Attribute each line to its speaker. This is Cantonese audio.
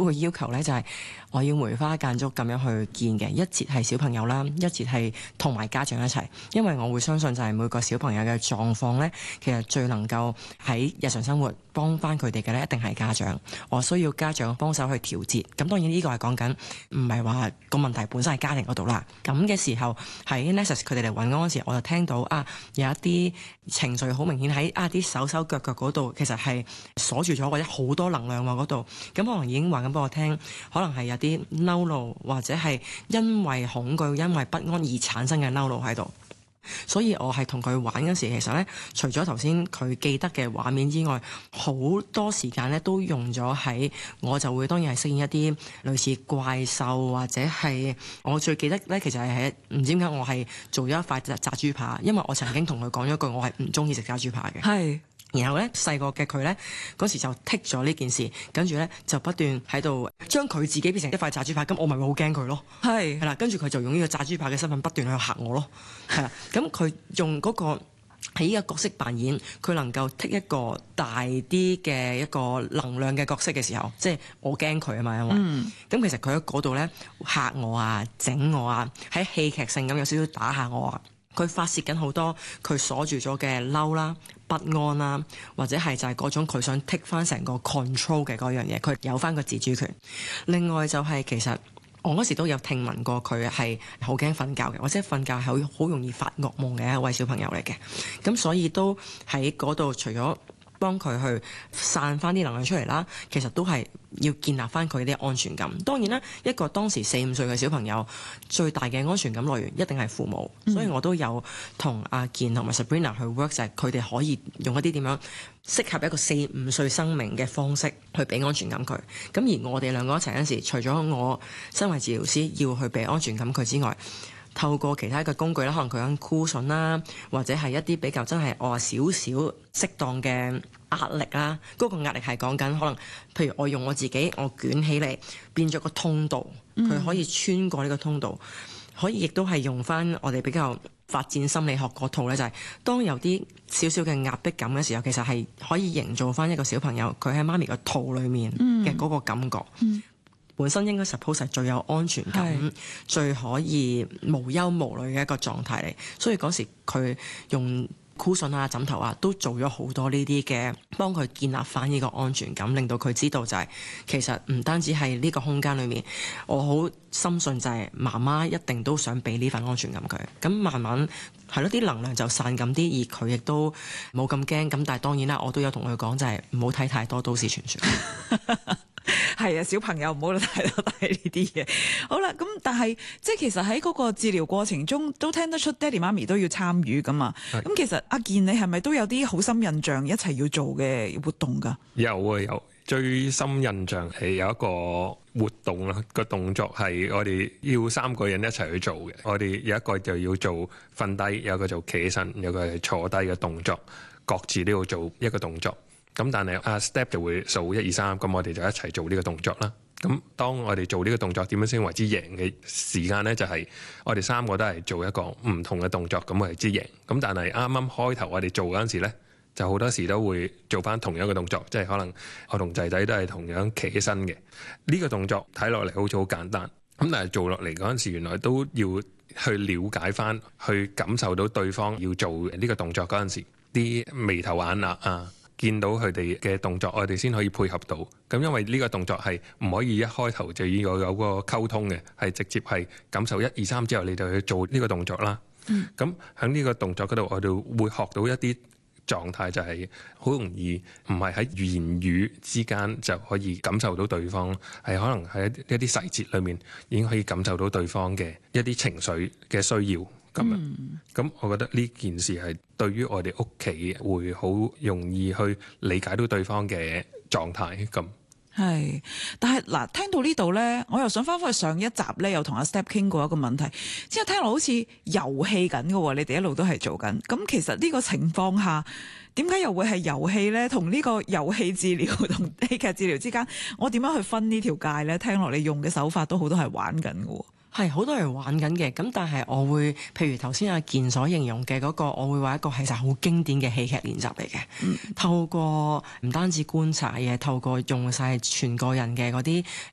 Speaker 1: 都會要求咧，就係我要梅花間竹咁樣去見嘅，一節係小朋友啦，一節係同埋家長一齊，因為我會相信就係每個小朋友嘅狀況咧，其實最能夠喺日常生活幫翻佢哋嘅咧，一定係家長。我需要家長幫手去調節。咁當然呢個係講緊唔係話個問題本身係家庭嗰度啦。咁嘅時候喺 Nexus 佢哋嚟揾我嗰時，我就聽到有一啲情緒好明顯喺啲手手腳腳嗰度，其實係鎖住咗或者好多能量喎嗰度。咁可能已經話緊俾我聽，可能係有啲嬲怒，或者係因為恐懼、因為不安而產生嘅嬲怒喺度。所以我係同佢玩嗰時，其實咧除咗頭先佢記得嘅畫面之外，好多時間咧都用咗喺我就會當然係飾演一啲類似怪獸，或者係我最記得咧，其實係喺唔知點解我係做咗一塊炸豬扒，因為我曾經同佢講咗句我係唔中意食炸豬扒嘅。係。然後咧細個嘅佢咧嗰時就剔咗呢件事，跟住咧就不斷喺度將佢自己變成一塊炸豬扒，咁我咪會好驚佢咯。係啦，跟住佢就用呢個炸豬扒嘅身份不斷去嚇我咯。係啦，咁佢用嗰個喺呢個角色扮演，佢能夠剔一個大啲嘅一個能量嘅角色嘅時候，即係我驚佢啊嘛，因為咁其實佢喺嗰度咧嚇我啊、整我啊，喺戲劇性咁有少少打下我啊。佢發泄緊好多佢鎖住咗嘅嬲啦、不安啦，或者係就係嗰種佢想 take 翻成個 control 嘅嗰樣嘢，佢有翻個自主權。另外就係其實我嗰時都有聽聞過佢係好驚瞓覺嘅，或者瞓覺係好容易發噩夢嘅一位小朋友嚟嘅。咁所以都喺嗰度除咗幫佢去散翻啲能量出嚟啦，其實都係要建立翻佢啲安全感。當然啦，一個當時4、5歲嘅小朋友最大嘅安全感來源一定係父母，所以我都有同阿健同埋 Sabrina 去 work， 就係佢哋可以用一啲點樣適合一個4、5歲生命嘅方式去俾安全感佢。咁而我哋兩個一齊嗰陣時，除咗我身為治療師要去俾安全感佢之外，透過其他嘅工具啦，可能佢講箍筍啦，或者係一啲比較真係我話少少適當嘅壓力啦。嗰個壓力係講緊可能，譬如我用我自己，我捲起嚟變咗個通道，佢可以穿過呢個通道，可以亦都係用翻我哋比較發展心理學嗰套咧，就係當有啲少少嘅壓迫感嘅時候，其實係可以營造翻一個小朋友佢喺媽咪個肚裡面嘅嗰個感覺。本身應該 suppose 係最有安全感、最可以無憂無慮嘅一個狀態嚟，所以嗰時佢用箍筍啊、枕頭啊，都做咗好多呢啲嘅，幫佢建立翻呢個安全感，令到佢知道就係其實唔單止係呢個空間裏面，我好深信就係媽媽一定都想俾呢份安全感佢。咁慢慢係咯，啲能量就散咁啲，而佢亦都冇咁驚。咁但係當然啦，我都有同佢講就係唔好睇太多都市傳說。
Speaker 2: 係啊，小朋友唔好睇多睇呢啲嘢。好啦，咁但係即係其實喺嗰個治療過程中，都聽得出爹哋媽咪都要參與噶嘛。咁其實阿健，你係咪都有啲好深印象一齊要做嘅活動噶？
Speaker 3: 有最深印象係有一個活動啦，個動作係我哋要3個人一齊去做嘅。我哋有一個就要做瞓低，有一個做企起身，有一個係坐低嘅動作，各自都要做一個動作。咁但係阿 Step 就會數1、2、3，咁我哋就一齊做呢個動作啦。咁當我哋做呢個動作點樣先為之贏嘅時間呢，就係我哋3個都係做一個唔同嘅動作，咁為之贏。咁但係啱啱開頭我哋做嗰陣時呢，就好多時都會做翻同樣嘅動作，即係可能我同仔仔都係同樣企起身嘅。呢個動作睇落嚟好似好簡單，咁但係做落嚟嗰陣時，原來都要去了解翻，去感受到對方要做呢個動作嗰陣時啲眉頭眼額啊。見到佢哋嘅動作，我哋先可以配合到。咁因為呢個動作係唔可以一開頭就要有個溝通嘅，係直接係感受1、2、3之後，你就去做呢個動作啦。咁喺呢個動作嗰度，我哋會學到一啲狀態，就係好容易唔係喺言語之間就可以感受到對方，係可能喺一啲細節裏面已經可以感受到對方嘅一啲情緒嘅需要。咁我覺得呢件事係對於我哋屋企會好容易去理解到對方嘅狀態咁。
Speaker 2: 係，但係嗱，聽到呢度咧，我又想翻返去上一集咧，又同阿 Step 傾過一個問題，之後聽落好似遊戲緊嘅喎，你哋一路都係做緊。咁其實呢個情況下，點解又會係遊戲咧？同呢個遊戲治療同戲劇治療之間，我點樣去分呢條界咧？聽落你用嘅手法都好多係玩緊嘅喎。
Speaker 1: 係好多人玩緊嘅，咁但係我會，譬如頭先阿健所形容嘅嗰個，我會話一個其實好經典嘅戲劇練習嚟嘅。透過唔單止觀察嘢，透過用晒全個人嘅嗰啲